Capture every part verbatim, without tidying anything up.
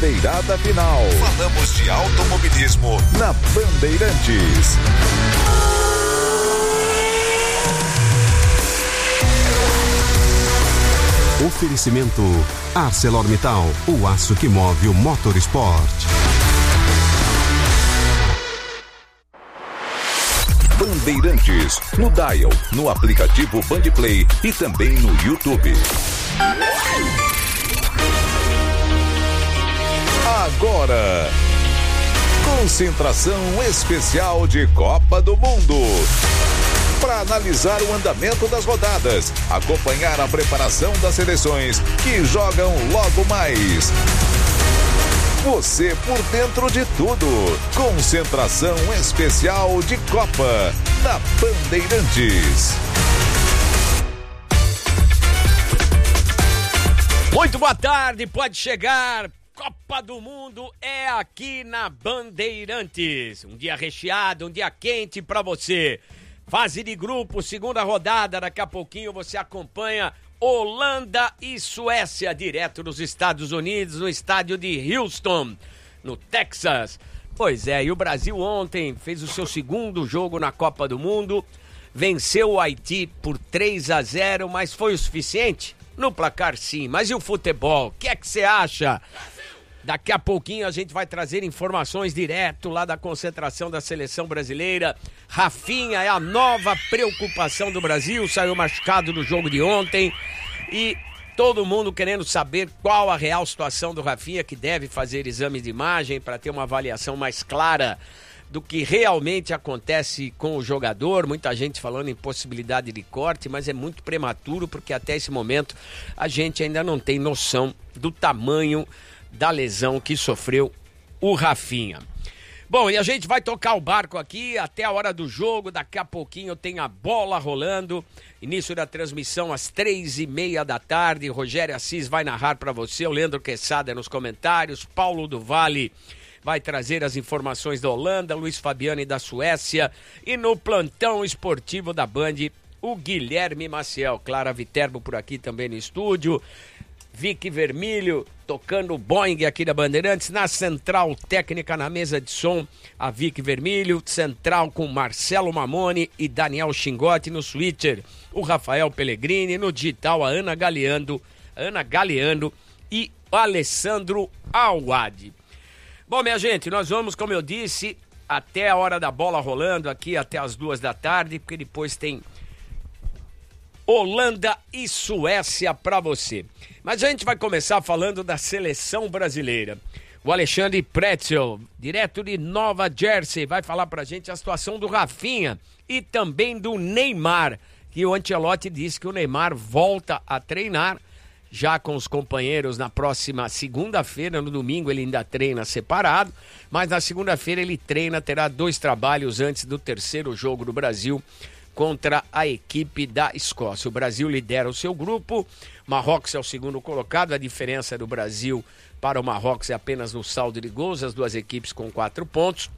Bandeirada Final. Falamos de automobilismo na Bandeirantes. Oferecimento ArcelorMittal, o aço que move o motorsport. Bandeirantes, no Dial, no aplicativo Bandplay e também no YouTube. Agora, concentração especial de Copa do Mundo. Para analisar o andamento das rodadas, acompanhar a preparação das seleções que jogam logo mais. Você por dentro de tudo. Concentração especial de Copa na Bandeirantes. Muito boa tarde, pode chegar. Copa do Mundo é aqui na Bandeirantes. Um dia recheado, um dia quente para você. Fase de grupo, segunda rodada, daqui a pouquinho você acompanha Holanda e Suécia, direto dos Estados Unidos, no estádio de Houston, no Texas. Pois é, e o Brasil ontem fez o seu segundo jogo na Copa do Mundo, venceu o Haiti por três a zero, mas foi o suficiente? No placar sim, mas e o futebol? O que é que você acha? Daqui a pouquinho a gente vai trazer informações direto lá da concentração da seleção brasileira. Rafinha é a nova preocupação do Brasil, saiu machucado no jogo de ontem e todo mundo querendo saber qual a real situação do Rafinha, que deve fazer exames de imagem para ter uma avaliação mais clara do que realmente acontece com o jogador. Muita gente falando em possibilidade de corte, mas é muito prematuro porque até esse momento a gente ainda não tem noção do tamanho da lesão que sofreu o Rafinha. Bom, e a gente vai tocar o barco aqui até a hora do jogo. Daqui a pouquinho tem a bola rolando. Início da transmissão às três e meia da tarde. Rogério Assis vai narrar para você. O Leandro Quesada nos comentários. Paulo do Vale vai trazer as informações da Holanda. Luiz Fabiani da Suécia. E no plantão esportivo da Band, o Guilherme Maciel. Clara Viterbo por aqui também no estúdio. Vicky Vermilho tocando o Boeing aqui da Bandeirantes, na central técnica, na mesa de som, a Vicky Vermilho, central com Marcelo Mamone e Daniel Chingotti no switcher, o Rafael Pellegrini, no digital a Ana Galeando, Ana Galeando e o Alessandro Awad. Bom, minha gente, nós vamos, como eu disse, até a hora da bola rolando aqui, até as duas da tarde, porque depois tem Holanda e Suécia para você. Mas a gente vai começar falando da seleção brasileira. O Alexandre Pretzel, direto de Nova Jersey, vai falar pra gente a situação do Rafinha e também do Neymar, que o Ancelotti disse que o Neymar volta a treinar já com os companheiros na próxima segunda-feira. No domingo ele ainda treina separado, mas na segunda-feira ele treina, terá dois trabalhos antes do terceiro jogo do Brasil contra a equipe da Escócia. O Brasil lidera o seu grupo, Marrocos é o segundo colocado, a diferença do Brasil para o Marrocos é apenas no saldo de gols, as duas equipes com quatro pontos.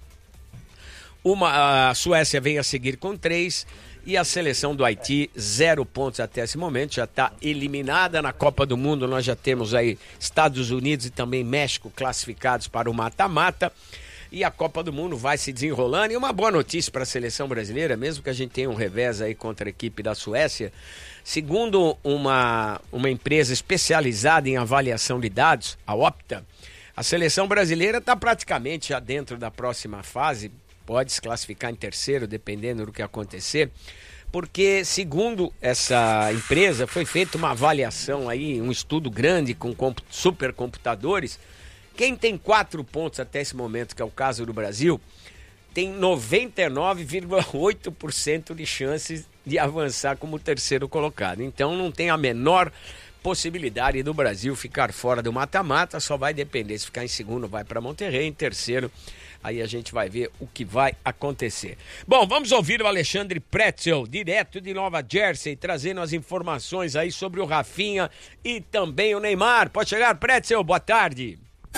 Uma, a Suécia vem a seguir com três e a seleção do Haiti, zero pontos até esse momento, já está eliminada. Na Copa do Mundo nós já temos aí Estados Unidos e também México classificados para o mata-mata. E a Copa do Mundo vai se desenrolando. E uma boa notícia para a seleção brasileira, mesmo que a gente tenha um revés aí contra a equipe da Suécia. Segundo uma, uma empresa especializada em avaliação de dados, a Opta, a seleção brasileira está praticamente já dentro da próxima fase. Pode se classificar em terceiro, dependendo do que acontecer. Porque, segundo essa empresa, foi feita uma avaliação aí, um estudo grande com supercomputadores. Quem tem quatro pontos até esse momento, que é o caso do Brasil, tem noventa e nove vírgula oito por cento de chances de avançar como terceiro colocado. Então não tem a menor possibilidade do Brasil ficar fora do mata-mata, só vai depender. Se ficar em segundo, vai para Monterrey, em terceiro, aí a gente vai ver o que vai acontecer. Bom, vamos ouvir o Alexandre Pretzel, direto de Nova Jersey, trazendo as informações aí sobre o Rafinha e também o Neymar. Pode chegar, Pretzel, boa tarde.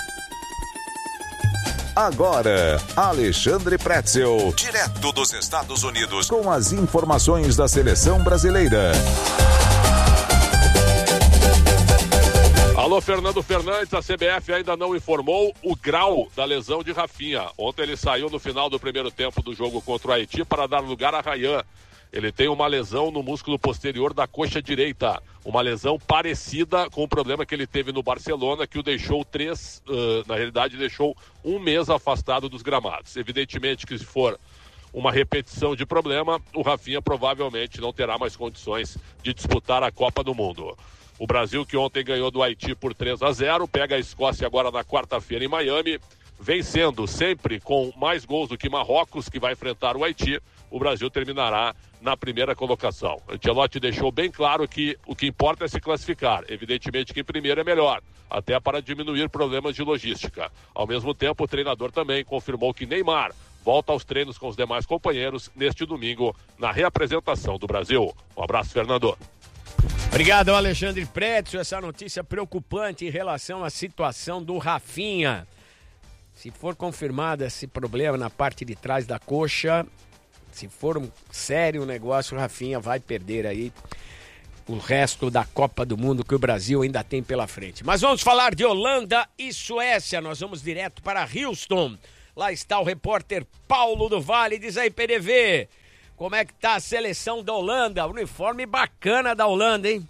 Agora, Alexandre Pretzel, direto dos Estados Unidos, com as informações da seleção brasileira. Alô, Fernando Fernandes, a C B F ainda não informou o grau da lesão de Rafinha. Ontem ele saiu no final do primeiro tempo do jogo contra o Haiti para dar lugar a Ryan. Ele tem uma lesão no músculo posterior da coxa direita. Uma lesão parecida com o problema que ele teve no Barcelona, que o deixou três, uh, na realidade deixou um mês afastado dos gramados. Evidentemente que se for uma repetição de problema, o Rafinha provavelmente não terá mais condições de disputar a Copa do Mundo. O Brasil, que ontem ganhou do Haiti por três a zero, pega a Escócia agora na quarta-feira em Miami, vencendo sempre com mais gols do que Marrocos, que vai enfrentar o Haiti. O Brasil terminará na primeira colocação. Ancelotti deixou bem claro que o que importa é se classificar. Evidentemente que em primeiro é melhor, até para diminuir problemas de logística. Ao mesmo tempo, o treinador também confirmou que Neymar volta aos treinos com os demais companheiros neste domingo, na reapresentação do Brasil. Um abraço, Fernando. Obrigado, Alexandre Prétio. Essa notícia preocupante em relação à situação do Rafinha. Se for confirmado esse problema na parte de trás da coxa, se for um sério negócio, o Rafinha vai perder aí o resto da Copa do Mundo que o Brasil ainda tem pela frente. Mas vamos falar de Holanda e Suécia. Nós vamos direto para Houston. Lá está o repórter Paulo do Vale. Diz aí, P D V, como é que tá a seleção da Holanda? Uniforme bacana da Holanda, hein?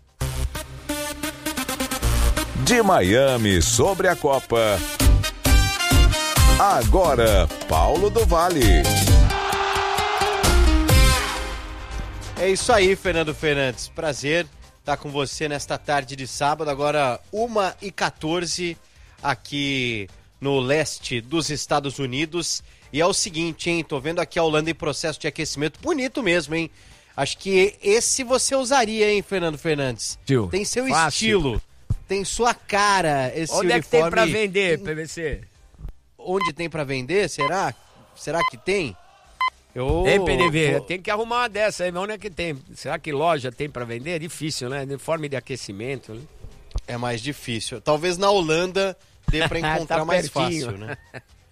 De Miami sobre a Copa. Agora, Paulo do Vale. É isso aí, Fernando Fernandes. Prazer estar com você nesta tarde de sábado. Agora, uma e quatorze aqui no leste dos Estados Unidos. E é o seguinte, hein? Tô vendo aqui a Holanda em processo de aquecimento. Bonito mesmo, hein? Acho que esse você usaria, hein, Fernando Fernandes? Tio, tem seu fácil. estilo, tem sua cara esse Onde uniforme. é que tem pra vender, P V C? Onde tem pra vender? Será? Será que tem? Eu... Tem, P D V, tem que arrumar uma dessa aí, mas onde é que tem? Será que loja tem pra vender? É difícil, né? Uniforme de aquecimento, né? É mais difícil. Talvez na Holanda dê pra encontrar tá mais pertinho. fácil, né?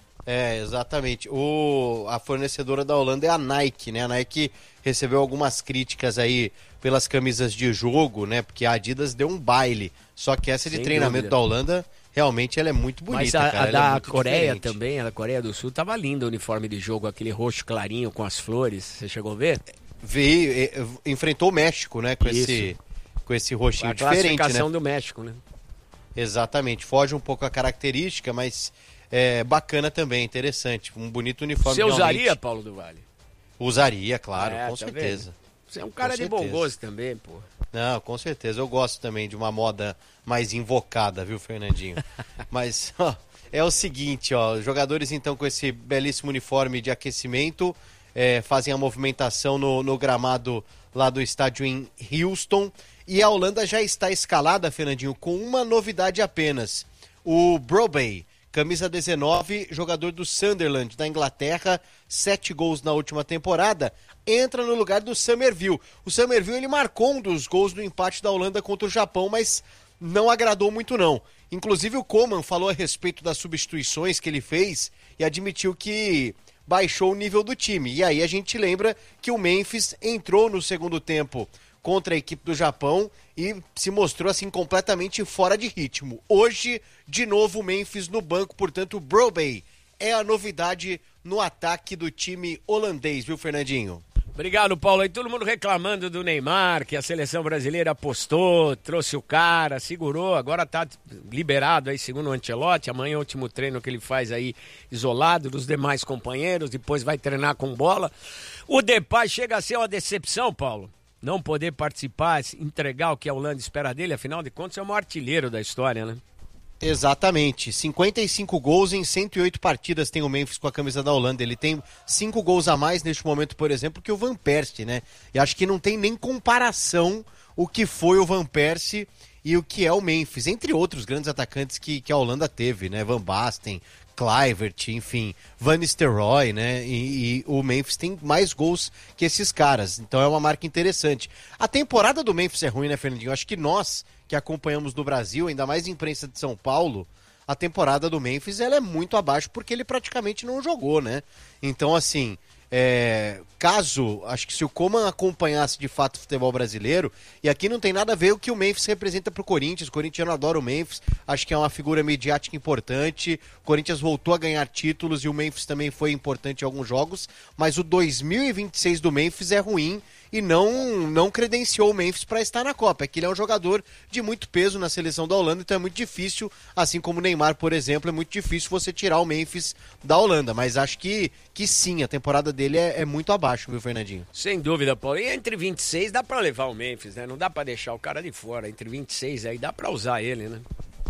É, exatamente. O, a fornecedora da Holanda é a Nike, né? A Nike recebeu algumas críticas aí pelas camisas de jogo, né? Porque a Adidas deu um baile. Só que essa de Sem treinamento dúvida. da Holanda, realmente ela é muito bonita, Mas a, cara. a Ela da é muito Coreia diferente. também, a da Coreia do Sul, tava linda o uniforme de jogo, aquele roxo clarinho com as flores. Você chegou a ver? Veio, eh, enfrentou o México, né? Com Isso. esse, com esse roxinho A diferente, né? classificação do México, né? Exatamente. Foge um pouco a característica, mas é bacana também, interessante. Um bonito uniforme. Você usaria, realmente. Paulo do Vale? Usaria, claro, É, com tá certeza. vendo? Você é um cara Com de bom certeza. gosto também, pô. Não, com certeza. Eu gosto também de uma moda mais invocada, viu, Fernandinho? Mas, ó, é o seguinte, ó, os jogadores então com esse belíssimo uniforme de aquecimento é, fazem a movimentação no, no gramado lá do estádio em Houston. E a Holanda já está escalada, Fernandinho, com uma novidade apenas. O Brobbey, camisa dezenove, jogador do Sunderland, da Inglaterra, sete gols na última temporada, entra no lugar do Summerville. O Summerville, ele marcou um dos gols do empate da Holanda contra o Japão, mas não agradou muito não. Inclusive o Koeman falou a respeito das substituições que ele fez e admitiu que baixou o nível do time. E aí a gente lembra que o Memphis entrou no segundo tempo contra a equipe do Japão e se mostrou assim completamente fora de ritmo. Hoje, de novo, o Memphis no banco, portanto, o Brobbey é a novidade no ataque do time holandês, viu, Fernandinho? Obrigado, Paulo. E todo mundo reclamando do Neymar, que a seleção brasileira apostou, trouxe o cara, segurou, agora tá liberado aí, segundo o Ancelotti. Amanhã é o último treino que ele faz aí, isolado dos demais companheiros, depois vai treinar com bola. O Depay chega a ser uma decepção, Paulo. Não poder participar, entregar o que a Holanda espera dele, afinal de contas é o maior artilheiro da história, né? Exatamente, cinquenta e cinco gols em cento e oito partidas tem o Memphis com a camisa da Holanda. Ele tem cinco gols a mais neste momento, por exemplo, que o Van Persie, né? E acho que não tem nem comparação o que foi o Van Persie e o que é o Memphis, entre outros grandes atacantes que, que a Holanda teve, né? Van Basten, Kluivert, enfim, Van Nistelrooy, né? E, e o Memphis tem mais gols que esses caras, então é uma marca interessante. A temporada do Memphis é ruim, né, Fernandinho? Acho que nós que acompanhamos no Brasil, ainda mais imprensa de São Paulo, a temporada do Memphis ela é muito abaixo porque ele praticamente não jogou, né? Então, assim, É, caso, acho que se o Koeman acompanhasse de fato o futebol brasileiro, e aqui não tem nada a ver o que o Memphis representa pro Corinthians, o corintiano adora o Memphis, acho que é uma figura mediática importante, o Corinthians voltou a ganhar títulos e o Memphis também foi importante em alguns jogos, mas o dois mil e vinte e seis do Memphis é ruim e não, não credenciou o Memphis para estar na Copa, é que ele é um jogador de muito peso na seleção da Holanda, então é muito difícil, assim como o Neymar, por exemplo, é muito difícil você tirar o Memphis da Holanda, mas acho que, que sim, a temporada dele é, é muito abaixo, viu, Fernandinho? Sem dúvida, Paulo. E entre vinte e seis dá pra levar o Memphis, né? Não dá pra deixar o cara de fora. Entre vinte e seis aí dá pra usar ele, né?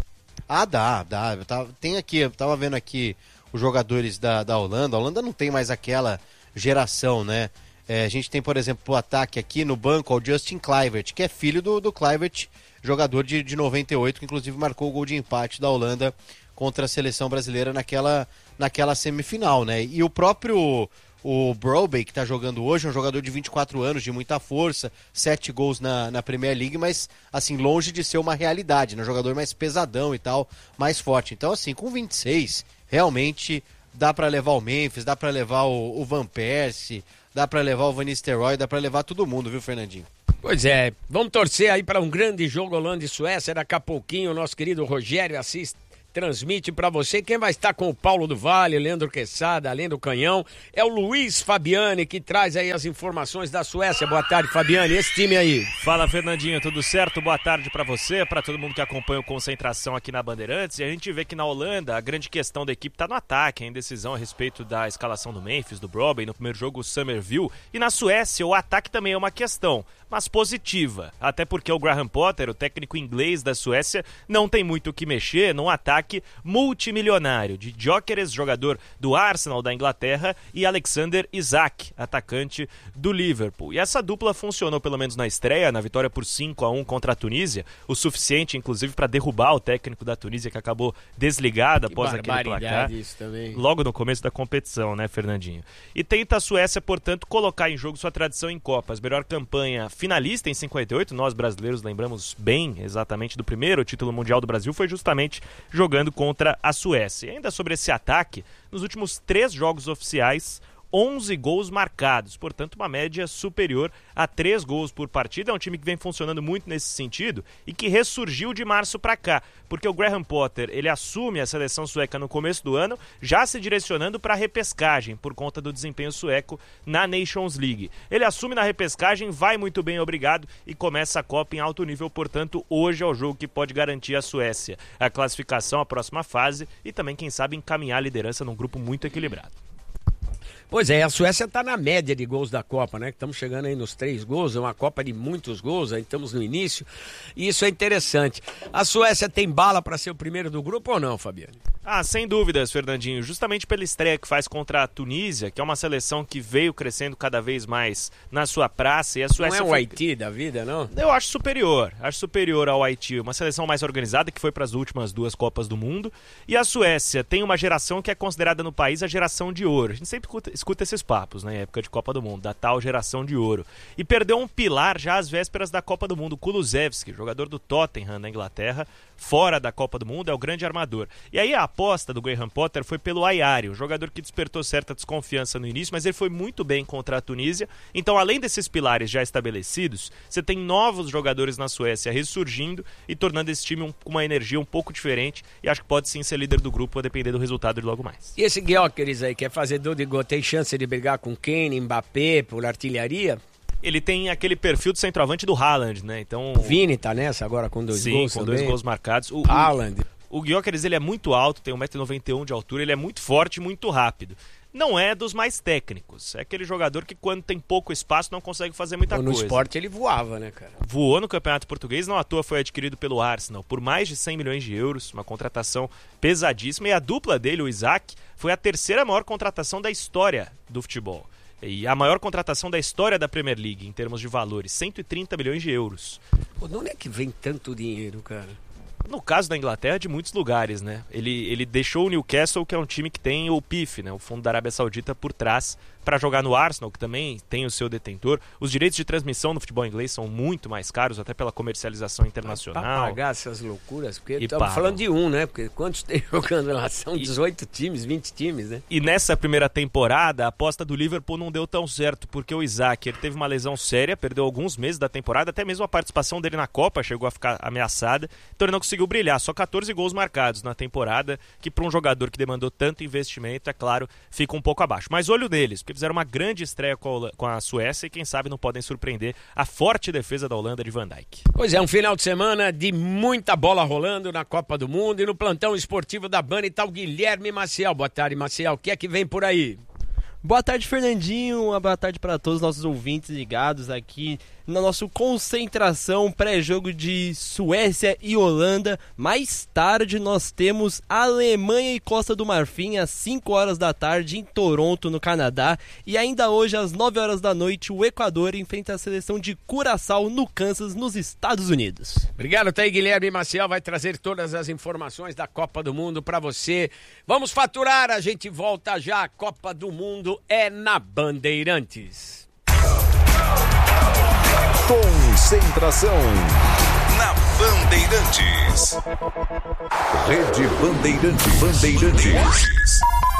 Ah, dá, dá. Eu tava, tem aqui, eu tava vendo aqui os jogadores da, da Holanda. A Holanda não tem mais aquela geração, né? É, a gente tem, por exemplo, o ataque aqui no banco, o Justin Kluivert, que é filho do, do Kluivert, jogador de, de noventa e oito, que inclusive marcou o gol de empate da Holanda contra a seleção brasileira naquela, naquela semifinal, né? E o próprio o Brobbey, que está jogando hoje, é um jogador de vinte e quatro anos, de muita força, sete gols na, na Premier League, mas assim, longe de ser uma realidade, né? Um jogador mais pesadão e tal, mais forte. Então, assim, com vinte e seis, realmente dá para levar o Memphis, dá para levar o, o Van Persie, dá para levar o Van Nistelrooy, dá para levar todo mundo, viu, Fernandinho? Pois é, vamos torcer aí para um grande jogo Holanda e Suécia. Daqui a pouquinho o nosso querido Rogério Assis transmite para você. Quem vai estar com o Paulo do Vale, Leandro Quesada, além do Canhão, é o Luiz Fabiani, que traz aí as informações da Suécia. Boa tarde, Fabiani, esse time aí. Fala, Fernandinho, tudo certo? Boa tarde para você, para todo mundo que acompanha o Concentração aqui na Bandeirantes. E a gente vê que na Holanda a grande questão da equipe tá no ataque, a indecisão a respeito da escalação do Memphis, do Brobbey, no primeiro jogo o Summerville. E na Suécia o ataque também é uma questão, mas positiva, até porque o Graham Potter, o técnico inglês da Suécia, não tem muito o que mexer num ataque multimilionário de Gyökeres, jogador do Arsenal da Inglaterra, e Alexander Isak, atacante do Liverpool. E essa dupla funcionou pelo menos na estreia, na vitória por cinco a um contra a Tunísia, o suficiente inclusive para derrubar o técnico da Tunísia, que acabou desligado que após aquele placar isso também. Logo no começo da competição, né, Fernandinho? E tenta a Suécia, portanto, colocar em jogo sua tradição em Copas. Melhor campanha finalista em cinquenta e oito, nós brasileiros lembramos bem exatamente do primeiro título mundial do Brasil, foi justamente jogando contra a Suécia. E ainda sobre esse ataque, nos últimos três jogos oficiais, onze gols marcados, portanto uma média superior a três gols por partida. É um time que vem funcionando muito nesse sentido e que ressurgiu de março para cá, porque o Graham Potter, ele assume a seleção sueca no começo do ano, já se direcionando para a repescagem, por conta do desempenho sueco na Nations League. Ele assume na repescagem, vai muito bem, obrigado, e começa a Copa em alto nível, portanto hoje é o jogo que pode garantir à Suécia a classificação à próxima fase e também, quem sabe, encaminhar a liderança num grupo muito equilibrado. Pois é, a Suécia está na média de gols da Copa, né? Estamos chegando aí nos três gols, é uma Copa de muitos gols, aí estamos no início, e isso é interessante. A Suécia tem bala para ser o primeiro do grupo ou não, Fabiano? Ah, sem dúvidas, Fernandinho. Justamente pela estreia que faz contra a Tunísia, que é uma seleção que veio crescendo cada vez mais na sua praça, e a Suécia... Não é o foi... Haiti da vida, não? Eu acho superior, acho superior ao Haiti, uma seleção mais organizada que foi para as últimas duas Copas do Mundo, e a Suécia tem uma geração que é considerada no país a geração de ouro. A gente sempre escuta, escuta esses papos, né, época de Copa do Mundo, da tal geração de ouro. E perdeu um pilar já às vésperas da Copa do Mundo, Kulusevski, jogador do Tottenham na Inglaterra, fora da Copa do Mundo, é o grande armador. E aí a aposta do Graham Potter foi pelo Ayari, um jogador que despertou certa desconfiança no início, mas ele foi muito bem contra a Tunísia. Então, além desses pilares já estabelecidos, você tem novos jogadores na Suécia ressurgindo e tornando esse time um, uma energia um pouco diferente, e acho que pode sim ser líder do grupo a depender do resultado de logo mais. E esse Gyökeres aí, que é fazedor de gol, tem chance de brigar com Kane, Mbappé, por artilharia? Ele tem aquele perfil do centroavante do Haaland, né? Então, o Vini tá nessa agora com dois sim, gols com também. dois gols marcados. O Haaland. O, o Gyökeres, ele é muito alto, tem um metro e noventa e um de altura, ele é muito forte e muito rápido. Não é dos mais técnicos. É aquele jogador que, quando tem pouco espaço, não consegue fazer muita no coisa. No esporte ele voava, né, cara? Voou no Campeonato Português, não à toa foi adquirido pelo Arsenal por mais de cem milhões de euros, uma contratação pesadíssima. E a dupla dele, o Isak, foi a terceira maior contratação da história do futebol. E a maior contratação da história da Premier League, em termos de valores, cento e trinta milhões de euros. Pô, de onde é que vem tanto dinheiro, cara? No caso da Inglaterra, de muitos lugares, né? Ele, ele deixou o Newcastle, que é um time que tem o P I F, né? O Fundo da Arábia Saudita, por trás, para jogar no Arsenal, que também tem o seu detentor. Os direitos de transmissão no futebol inglês são muito mais caros, até pela comercialização internacional. Para pagar essas loucuras, porque E estamos pagam. falando de um, né? Porque quantos tem jogando lá? São dezoito times, vinte times, né? E nessa primeira temporada, a aposta do Liverpool não deu tão certo, porque o Isaac ele teve uma lesão séria, perdeu alguns meses da temporada, até mesmo a participação dele na Copa chegou a ficar ameaçada, então ele não conseguiu brilhar. Só catorze gols marcados na temporada, que para um jogador que demandou tanto investimento, é claro, fica um pouco abaixo. Mas olho neles, porque fizeram uma grande estreia com a, Hola- com a Suécia e quem sabe não podem surpreender a forte defesa da Holanda de Van Dijk. Pois é, um final de semana de muita bola rolando na Copa do Mundo e no plantão esportivo da Band está o Guilherme Maciel. Boa tarde, Maciel. O que é que vem por aí? Boa tarde, Fernandinho. Uma boa tarde para todos os nossos ouvintes ligados aqui na nossa concentração pré-jogo de Suécia e Holanda. Mais tarde nós temos Alemanha e Costa do Marfim às cinco horas da tarde em Toronto, no Canadá. E ainda hoje às nove horas da noite o Equador enfrenta a seleção de Curaçao no Kansas, nos Estados Unidos. Obrigado, tá aí, Guilherme Maciel vai trazer todas as informações da Copa do Mundo para você. Vamos faturar, a gente volta já. A Copa do Mundo é na Bandeirantes. Concentração na Bandeirantes. Rede Bandeirantes. Bandeirantes.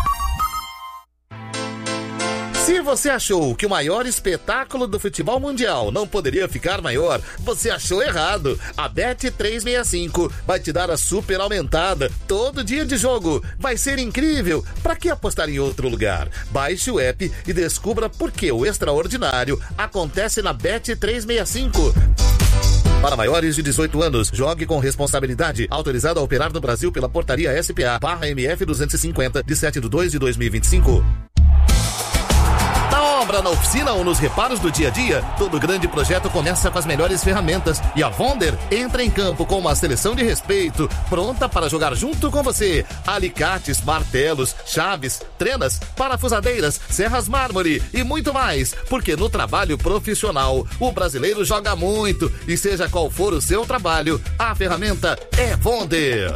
Se você achou que o maior espetáculo do futebol mundial não poderia ficar maior, você achou errado. A Bet trezentos e sessenta e cinco vai te dar a super aumentada todo dia de jogo. Vai ser incrível. Pra que apostar em outro lugar? Baixe o app e descubra por que o extraordinário acontece na Bet trezentos e sessenta e cinco. Para maiores de dezoito anos, jogue com responsabilidade. Autorizado a operar no Brasil pela Portaria S P A barra M F duzentos e cinquenta, de sete de dois de dois mil e vinte e cinco. Na obra, na oficina ou nos reparos do dia a dia, todo grande projeto começa com as melhores ferramentas. E a Vonder entra em campo com uma seleção de respeito, pronta para jogar junto com você. Alicates, martelos, chaves, trenas, parafusadeiras, serras mármore e muito mais. Porque no trabalho profissional, o brasileiro joga muito. E seja qual for o seu trabalho, a ferramenta é Vonder.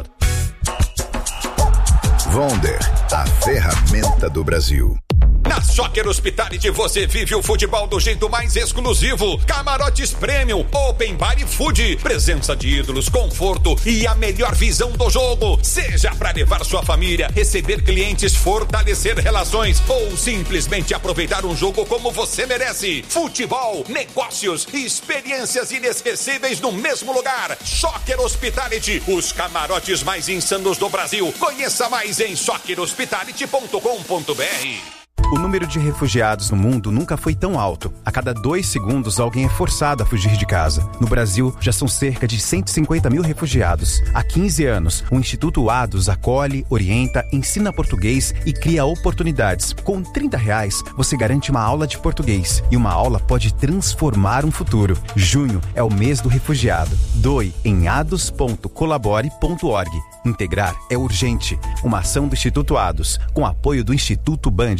Vonder, a ferramenta do Brasil. Na Soccer Hospitality você vive o futebol do jeito mais exclusivo. Camarotes Premium, Open Bar e Food. Presença de ídolos, conforto e a melhor visão do jogo. Seja para levar sua família, receber clientes, fortalecer relações ou simplesmente aproveitar um jogo como você merece. Futebol, negócios e experiências inesquecíveis no mesmo lugar. Soccer Hospitality, os camarotes mais insanos do Brasil. Conheça mais em soccer hospitality ponto com ponto b r. O número de refugiados no mundo nunca foi tão alto. A cada dois segundos, alguém é forçado a fugir de casa. No Brasil, já são cerca de cento e cinquenta mil refugiados. Há quinze anos, o Instituto Ados acolhe, orienta, ensina português e cria oportunidades. Com trinta reais, você garante uma aula de português. E uma aula pode transformar um futuro. Junho é o mês do refugiado. Doe em ados ponto colabore ponto org. Integrar é urgente. Uma ação do Instituto Ados, com apoio do Instituto Band.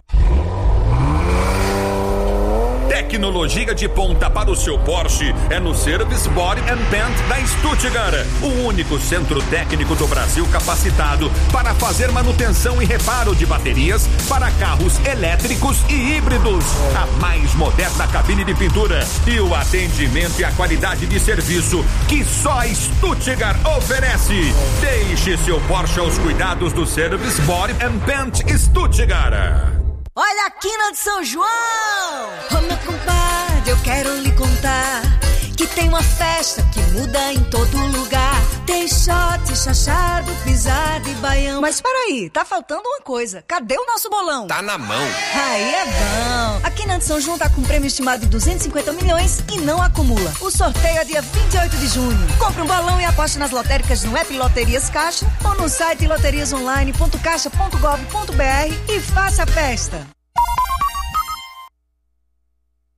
Tecnologia de ponta para o seu Porsche é no Service Body and Paint da Stuttgart, o único centro técnico do Brasil capacitado para fazer manutenção e reparo de baterias para carros elétricos e híbridos. A mais moderna cabine de pintura e o atendimento e a qualidade de serviço que só a Stuttgart oferece. Deixe seu Porsche aos cuidados do Service Body and Paint Stuttgart. Olha a quina de São João! Ô meu compadre, eu quero lhe contar que tem uma festa que muda em todo lugar. Tem shot, chachado, pisada e baião. Mas peraí, tá faltando uma coisa. Cadê o nosso bolão? Tá na mão. Aí é bom. A Quina de São João tá com um prêmio estimado de duzentos e cinquenta milhões e não acumula. O sorteio é dia vinte e oito de junho. Compre um balão e aposte nas lotéricas no app Loterias Caixa ou no site loterias online ponto caixa ponto gov ponto b r e faça a festa.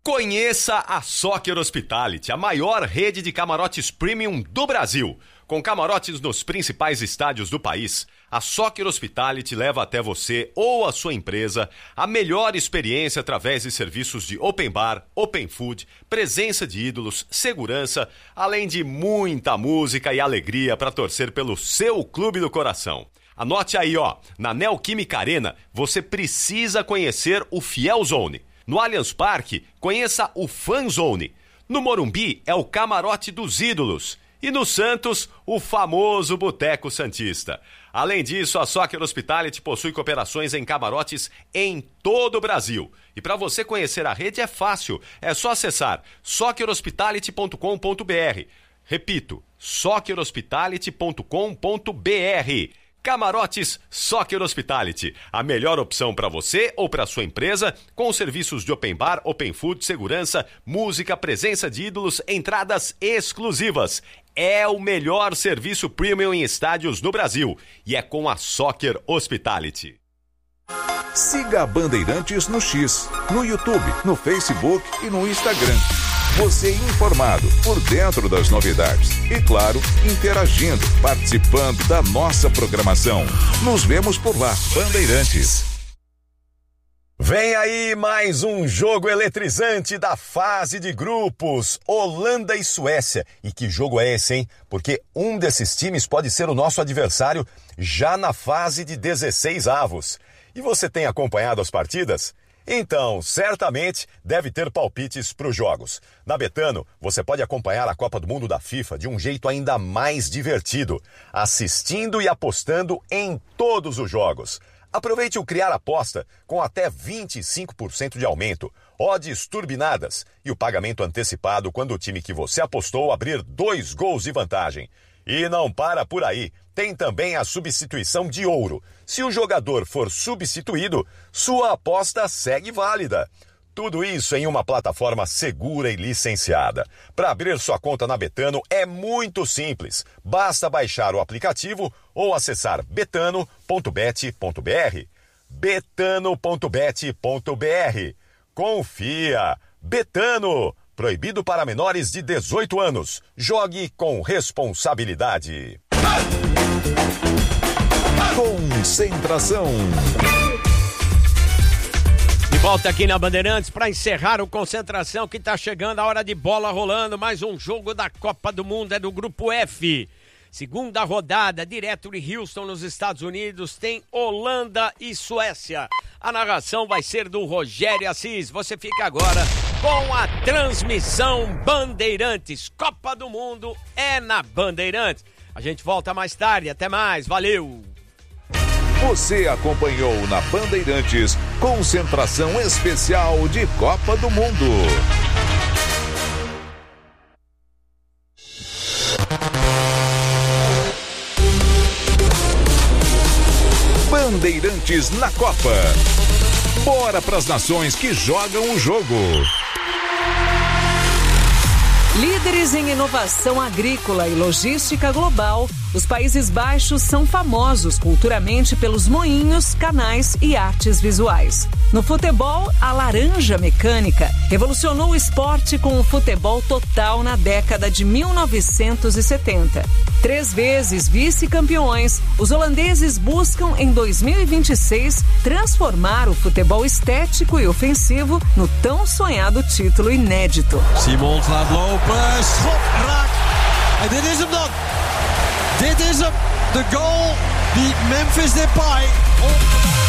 Conheça a Soccer Hospitality, a maior rede de camarotes premium do Brasil. Com camarotes nos principais estádios do país, a Soccer Hospitality leva até você ou a sua empresa a melhor experiência através de serviços de open bar, open food, presença de ídolos, segurança, além de muita música e alegria para torcer pelo seu clube do coração. Anote aí, ó, na Neoquímica Arena você precisa conhecer o Fiel Zone. No Allianz Parque, conheça o Fan Zone. No Morumbi é o Camarote dos Ídolos. E no Santos, o famoso Boteco Santista. Além disso, a Soccer Hospitality possui cooperações em camarotes em todo o Brasil. E para você conhecer a rede é fácil, é só acessar soccer hospitality ponto com ponto b r. Repito, soccer hospitality ponto com ponto b r. Camarotes Soccer Hospitality, a melhor opção para você ou para sua empresa, com serviços de open bar, open food, segurança, música, presença de ídolos, entradas exclusivas. É o melhor serviço premium em estádios no Brasil e é com a Soccer Hospitality. Siga a Bandeirantes no X, no YouTube, no Facebook e no Instagram. Você informado, por dentro das novidades e, claro, interagindo, participando da nossa programação. Nos vemos por lá, Bandeirantes. Vem aí mais um jogo eletrizante da fase de grupos, Holanda e Suécia. E que jogo é esse, hein? Porque um desses times pode ser o nosso adversário já na fase de dezesseis avos. E você tem acompanhado as partidas? Então, certamente deve ter palpites para os jogos. Na Betano, você pode acompanhar a Copa do Mundo da FIFA de um jeito ainda mais divertido, assistindo e apostando em todos os jogos. Aproveite o Criar Aposta com até vinte e cinco por cento de aumento, odds turbinadas e o pagamento antecipado quando o time que você apostou abrir dois gols de vantagem. E não para por aí, tem também a substituição de ouro. Se o jogador for substituído, sua aposta segue válida. Tudo isso em uma plataforma segura e licenciada. Para abrir sua conta na Betano é muito simples. Basta baixar o aplicativo ou acessar betano ponto bet ponto b r. betano ponto bet ponto b r. Confia! Betano! Proibido para menores de dezoito anos. Jogue com responsabilidade. Concentração. De volta aqui na Bandeirantes para encerrar o Concentração, que está chegando a hora de bola rolando. Mais um jogo da Copa do Mundo, é do Grupo F. Segunda rodada, direto de Houston, nos Estados Unidos, tem Holanda e Suécia. A narração vai ser do Rogério Assis. Você fica agora com a transmissão Bandeirantes. Copa do Mundo é na Bandeirantes. A gente volta mais tarde. Até mais. Valeu! Você acompanhou na Bandeirantes Concentração Especial de Copa do Mundo. Bandeirantes na Copa. Bora pras nações que jogam o jogo. Líderes em inovação agrícola e logística global, os Países Baixos são famosos culturalmente pelos moinhos, canais e artes visuais. No futebol, a laranja mecânica revolucionou o esporte com o futebol total na década de mil novecentos e setenta. Três vezes vice-campeões, os holandeses buscam em dois mil e vinte e seis transformar o futebol estético e ofensivo no tão sonhado título inédito. Simons laat lopen, schop, raak. En dit is hem dan. Dit is hem, de goal die Memphis Depay...